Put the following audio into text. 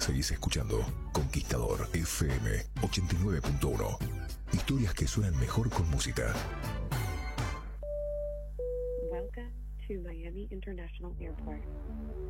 Seguís escuchando Conquistador FM 89.1. Historias que suenan mejor con música. Welcome to Miami International Airport.